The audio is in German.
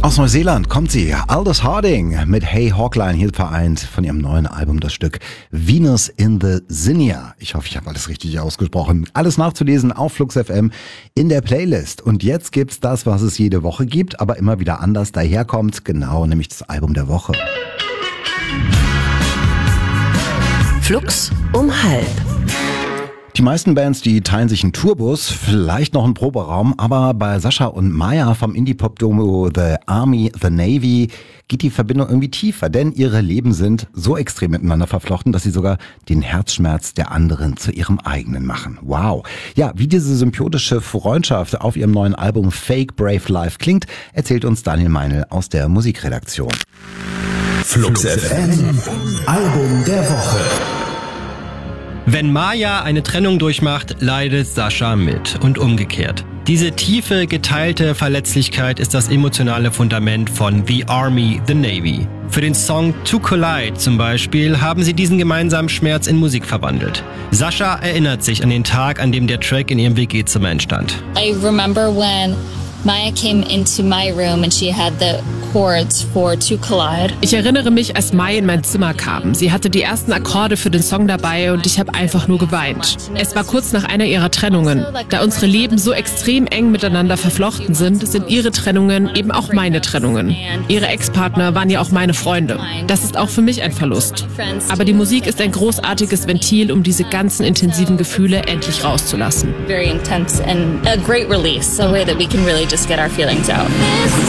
Aus Neuseeland kommt sie, Aldous Harding, mit Hey Hawkline, hier vereint von ihrem neuen Album das Stück Venus in the Zinnia. Ich hoffe, ich habe alles richtig ausgesprochen. Alles nachzulesen auf Flux FM in der Playlist. Und jetzt gibt's das, was es jede Woche gibt, aber immer wieder anders daherkommt. Genau, nämlich das Album der Woche. Flux um 12:30. Die meisten Bands, die teilen sich einen Tourbus, vielleicht noch einen Proberaum, aber bei Sascha und Maya vom Indie-Pop-Duo The Army, The Navy geht die Verbindung irgendwie tiefer, denn ihre Leben sind so extrem miteinander verflochten, dass sie sogar den Herzschmerz der anderen zu ihrem eigenen machen. Wow. Ja, wie diese symbiotische Freundschaft auf ihrem neuen Album Fake Brave Life klingt, erzählt uns Daniel Meinl aus der Musikredaktion. Flux FM, Album der Woche. Wenn Maya eine Trennung durchmacht, leidet Sascha mit und umgekehrt. Diese tiefe, geteilte Verletzlichkeit ist das emotionale Fundament von The Army, The Navy. Für den Song To Collide zum Beispiel haben sie diesen gemeinsamen Schmerz in Musik verwandelt. Sascha erinnert sich an den Tag, an dem der Track in ihrem WG-Zimmer entstand. I remember when Maya came into my room and she had the chords for To Collide. Ich erinnere mich, als Maya in mein Zimmer kam. Sie hatte die ersten Akkorde für den Song dabei und ich habe einfach nur geweint. Es war kurz nach einer ihrer Trennungen. Da unsere Leben so extrem eng miteinander verflochten sind ihre Trennungen eben auch meine Trennungen. Ihre Ex-Partner waren ja auch meine Freunde. Das ist auch für mich ein Verlust. Aber die Musik ist ein großartiges Ventil, um diese ganzen intensiven Gefühle endlich rauszulassen. Very intense and a great release, a way that we can really just get our feelings out.